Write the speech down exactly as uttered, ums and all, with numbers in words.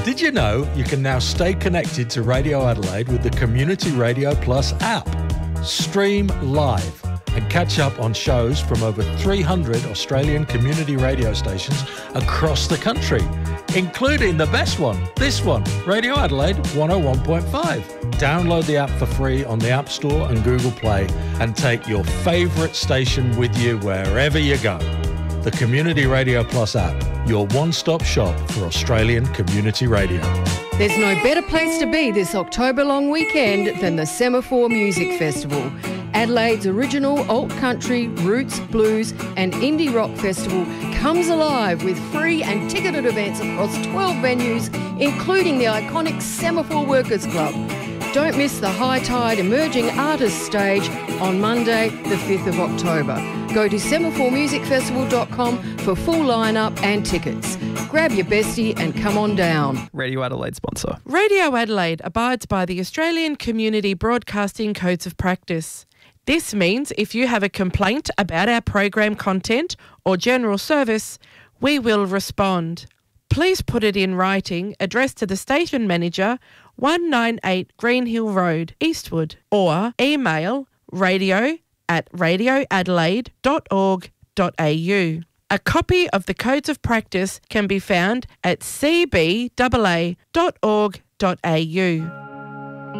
Did you know you can now stay connected to Radio Adelaide with the Community Radio Plus app? Stream live and catch up on shows from over three hundred Australian community radio stations across the country, including the best one, this one, Radio Adelaide one oh one point five. Download the app for free on the App Store and Google Play and take your favourite station with you wherever you go. The Community Radio Plus app, your one-stop shop for Australian community radio. There's no better place to be this October long weekend than the Semaphore Music Festival. Adelaide's original alt country, roots, blues and indie rock festival comes alive with free and ticketed events across twelve venues, including the iconic Semaphore Workers Club. Don't miss the High Tide Emerging Artists stage on Monday, the fifth of October. Go to semaphore music festival dot com for full lineup and tickets. Grab your bestie and come on down. Radio Adelaide sponsor. Radio Adelaide abides by the Australian Community Broadcasting Codes of Practice. This means if you have a complaint about our program content or general service, we will respond. Please put it in writing, addressed to the station manager, one ninety-eight Greenhill Road, Eastwood, or email radio at radio adelaide dot org dot a u. A copy of the Codes of Practice can be found at c b a a dot org dot a u.